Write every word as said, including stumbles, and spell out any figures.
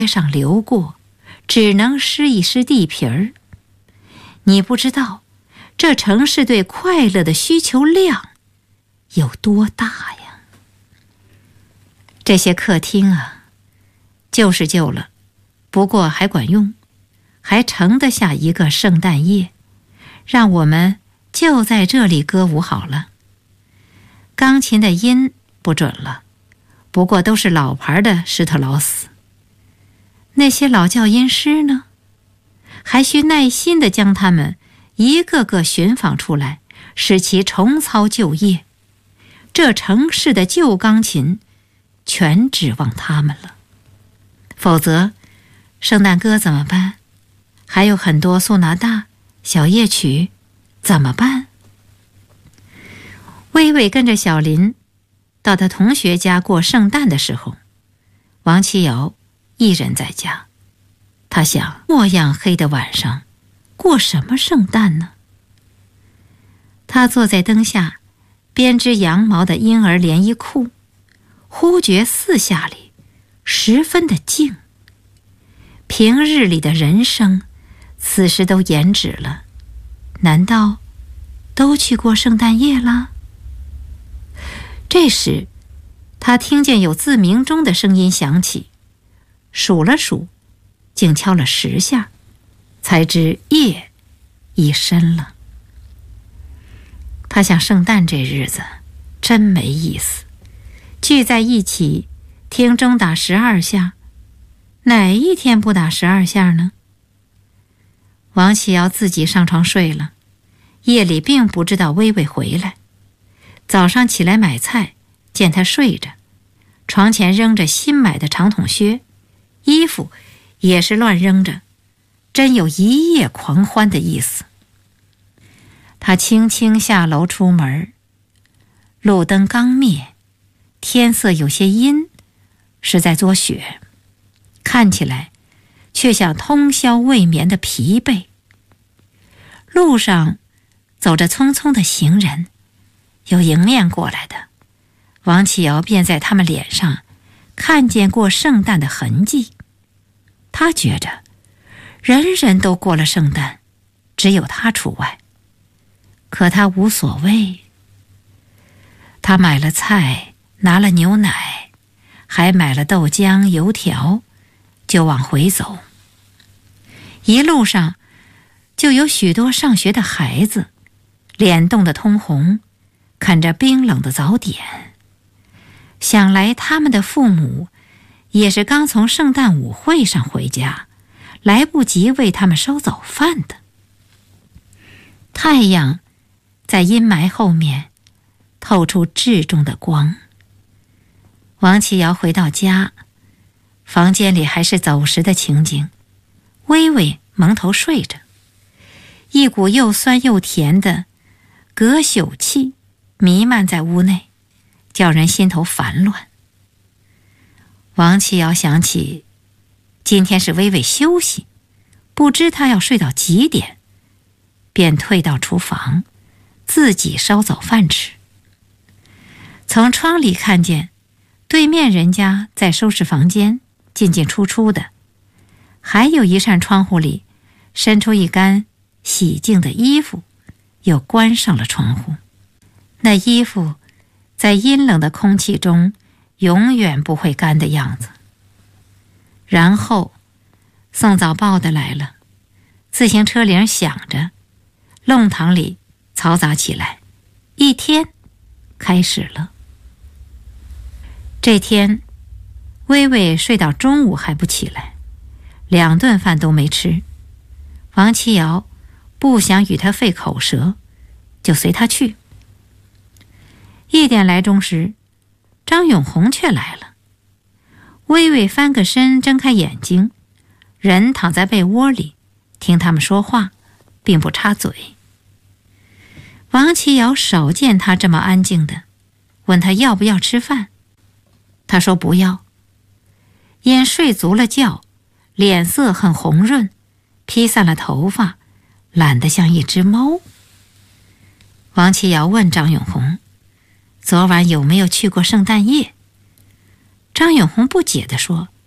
上流过，只能湿一湿地皮儿。你不知道，这城市对快乐的需求量有多大呀！这些客厅啊，旧是旧了，不过还管用，还盛得下一个圣诞夜，让我们就在这里歌舞好了。钢琴的音不准了，不过都是老牌的施特劳斯。那些老教音师呢，还需耐心地将它们一个个寻访出来，使其重操旧业。这城市的旧钢琴全指望他们了。否则圣诞歌怎么办？还有很多苏拿大、小夜曲怎么办？微微跟着小林到他同学家过圣诞的时候，王琦瑶一人在家。他想，这样黑的晚上过什么圣诞呢？他坐在灯下编织羊毛的婴儿连衣裤，忽觉四下里十分的静。平日里的人生此时都延止了，难道都去过圣诞夜了？这时他听见有自鸣钟的声音响起，数了数，竟敲了十下，才知夜已深了。他想，圣诞这日子真没意思，聚在一起听钟打十二下，哪一天不打十二下呢？王琦瑶自己上床睡了，夜里并不知道微微回来。早上起来买菜，见他睡着，床前扔着新买的长筒靴，衣服也是乱扔着，真有一夜狂欢的意思。他轻轻下楼出门，路灯刚灭，天色有些阴，是在作雪，看起来却像通宵未眠的疲惫。路上走着匆匆的行人，有迎面过来的，王琦瑶便在他们脸上看见过圣诞的痕迹。他觉着人人都过了圣诞，只有他除外。可他无所谓。他买了菜，拿了牛奶，还买了豆浆、油条，就往回走。一路上就有许多上学的孩子，脸冻得通红，啃着冰冷的早点。想来他们的父母也是刚从圣诞舞会上回家，来不及为他们烧早饭的。太阳在阴霾后面透出至重的光。王琦瑶回到家，房间里还是走时的情景，微微蒙头睡着，一股又酸又甜的革朽气弥漫在屋内，叫人心头烦乱。王琦瑶想起今天是微微休息，不知她要睡到几点，便退到厨房自己烧早饭吃。从窗里看见对面人家在收拾房间，进进出出的，还有一扇窗户里伸出一干洗净的衣服，又关上了窗户。那衣服在阴冷的空气中永远不会干的样子。然后送早报的来了，自行车铃响着，弄堂里嘈杂起来，一天开始了。这天微微睡到中午还不起来，两顿饭都没吃。王琦瑶不想与他费口舌，就随他去。一点来钟时，张永红却来了。微微翻个身，睁开眼睛，人躺在被窝里，听他们说话，并不插嘴。王琦瑶少见他这么安静的，问他要不要吃饭。他说不要。因睡足了觉，脸色很红润，披散了头发，懒得像一只猫。王琦瑶问张永红，昨晚有没有去过圣诞夜？张永红不解地说，